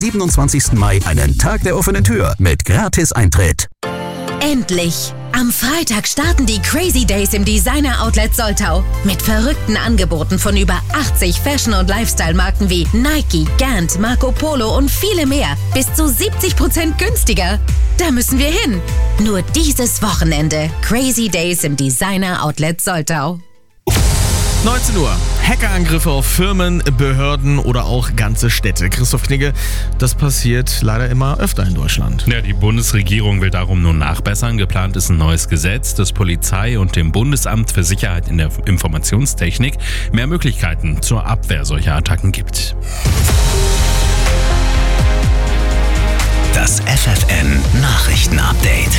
27. Mai einen Tag der offenen Tür mit Gratis-Eintritt. Endlich! Am Freitag starten die Crazy Days im Designer Outlet Soltau. Mit verrückten Angeboten von über 80 Fashion- und Lifestyle-Marken wie Nike, Gant, Marco Polo und viele mehr. Bis zu 70% günstiger. Da müssen wir hin. Nur dieses Wochenende. Crazy Days im Designer Outlet Soltau. 19 Uhr. Hackerangriffe auf Firmen, Behörden oder auch ganze Städte. Christoph Knigge, das passiert leider immer öfter in Deutschland. Ja, die Bundesregierung will darum nun nachbessern. Geplant ist ein neues Gesetz, das Polizei und dem Bundesamt für Sicherheit in der Informationstechnik mehr Möglichkeiten zur Abwehr solcher Attacken gibt. Das FFN Nachrichtenupdate.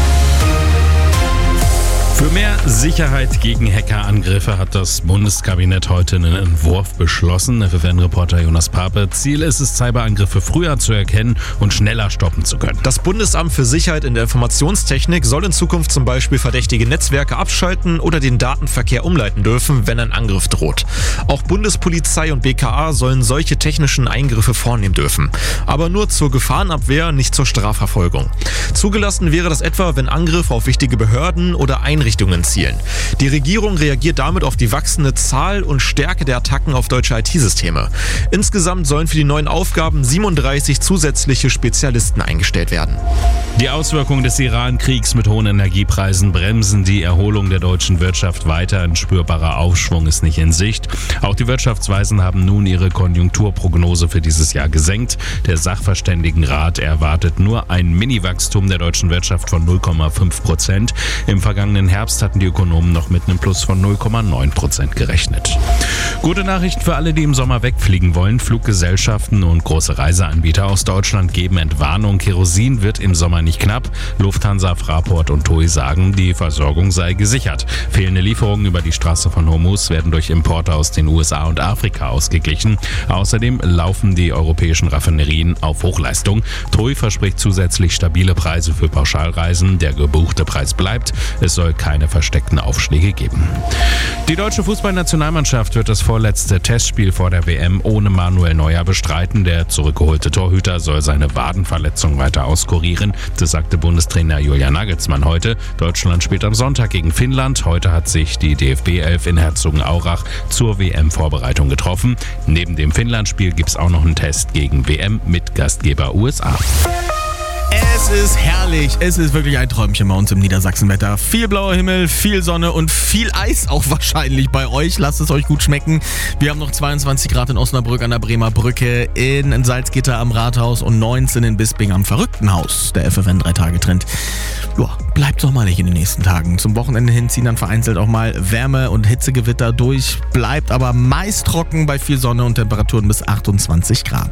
Für mehr Sicherheit gegen Hackerangriffe hat das Bundeskabinett heute einen Entwurf beschlossen. FFN-Reporter Jonas Pape. Ziel ist es, Cyberangriffe früher zu erkennen und schneller stoppen zu können. Das Bundesamt für Sicherheit in der Informationstechnik soll in Zukunft zum Beispiel verdächtige Netzwerke abschalten oder den Datenverkehr umleiten dürfen, wenn ein Angriff droht. Auch Bundespolizei und BKA sollen solche technischen Eingriffe vornehmen dürfen. Aber nur zur Gefahrenabwehr, nicht zur Strafverfolgung. Zugelassen wäre das etwa, wenn Angriffe auf wichtige Behörden oder Einrichtungen zielen. Die Regierung reagiert damit auf die wachsende Zahl und Stärke der Attacken auf deutsche IT-Systeme. Insgesamt sollen für die neuen Aufgaben 37 zusätzliche Spezialisten eingestellt werden. Die Auswirkungen des Iran-Kriegs mit hohen Energiepreisen bremsen die Erholung der deutschen Wirtschaft weiter. Ein spürbarer Aufschwung ist nicht in Sicht. Auch die Wirtschaftsweisen haben nun ihre Konjunkturprognose für dieses Jahr gesenkt. Der Sachverständigenrat erwartet nur ein Mini-Wachstum der deutschen Wirtschaft von 0,5%. Im vergangenen Herbst hatten die Ökonomen noch mit einem Plus von 0,9% gerechnet. Gute Nachrichten für alle, die im Sommer wegfliegen wollen. Fluggesellschaften und große Reiseanbieter aus Deutschland geben Entwarnung. Kerosin wird im Sommer nicht knapp. Lufthansa, Fraport und TUI sagen, die Versorgung sei gesichert. Fehlende Lieferungen über die Straße von Hormuz werden durch Importe aus den USA und Afrika ausgeglichen. Außerdem laufen die europäischen Raffinerien auf Hochleistung. TUI verspricht zusätzlich stabile Preise für Pauschalreisen. Der gebuchte Preis bleibt. Es soll keine versteckten Aufschläge geben. Die deutsche Fußballnationalmannschaft wird das vorletzte Testspiel vor der WM ohne Manuel Neuer bestreiten. Der zurückgeholte Torhüter soll seine Wadenverletzung weiter auskurieren. Das sagte Bundestrainer Julian Nagelsmann heute. Deutschland spielt am Sonntag gegen Finnland. Heute hat sich die DFB-11 in Herzogenaurach zur WM-Vorbereitung getroffen. Neben dem Finnland-Spiel gibt es auch noch einen Test gegen WM mit Gastgeber USA. Es ist herrlich. Es ist wirklich ein Träumchen bei uns im Niedersachsenwetter. Viel blauer Himmel, viel Sonne und viel Eis auch wahrscheinlich bei euch. Lasst es euch gut schmecken. Wir haben noch 22 Grad in Osnabrück an der Bremer Brücke, in Salzgitter am Rathaus und 19 in Bisping am Verrücktenhaus. Der FFN 3-Tage-Trend. Ja, bleibt sommerlich in den nächsten Tagen. Zum Wochenende hin ziehen dann vereinzelt auch mal Wärme- und Hitzegewitter durch. Bleibt aber meist trocken bei viel Sonne und Temperaturen bis 28 Grad.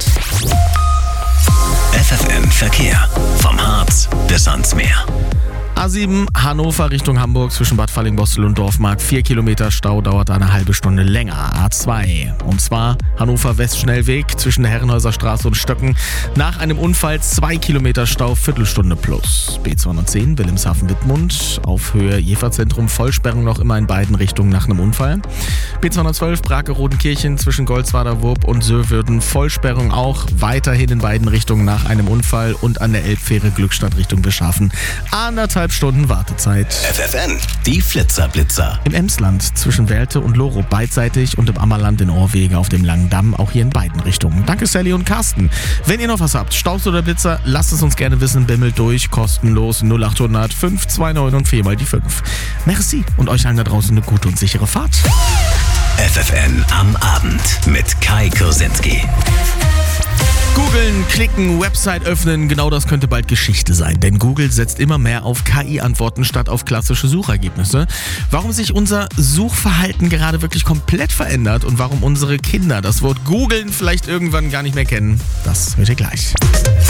FFN Verkehr. Vom Harz bis ans Meer. A7 Hannover Richtung Hamburg zwischen Bad Fallingbostel und Dorfmark. 4 Kilometer Stau, dauert eine halbe Stunde länger. A2 und zwar Hannover Westschnellweg zwischen Herrenhäuser Straße und Stöcken. Nach einem Unfall 2 Kilometer Stau, Viertelstunde plus. B210 Wilhelmshaven-Wittmund auf Höhe Jeverzentrum. Vollsperrung noch immer in beiden Richtungen nach einem Unfall. B212 Brake-Rodenkirchen zwischen Goldswader Wurp und Söwürden. Vollsperrung auch weiterhin in beiden Richtungen nach einem Unfall und an der Elbfähre Glückstadt Richtung Bischhafen. 1,5 Stunden Wartezeit. FFN, die Flitzerblitzer. Im Emsland zwischen Welte und Loro beidseitig und im Ammerland in Orwege auf dem Langen Damm, auch hier in beiden Richtungen. Danke Sally und Carsten. Wenn ihr noch was habt, Staus oder Blitzer, lasst es uns gerne wissen. Bimmelt durch, kostenlos 0800 529 und 4 mal die 5. Merci und euch allen da draußen eine gute und sichere Fahrt. FFN am Abend mit Kai Kursinski. Googeln, klicken, Website öffnen, genau das könnte bald Geschichte sein. Denn Google setzt immer mehr auf KI-Antworten statt auf klassische Suchergebnisse. Warum sich unser Suchverhalten gerade wirklich komplett verändert und warum unsere Kinder das Wort Googeln vielleicht irgendwann gar nicht mehr kennen, das hört ihr gleich.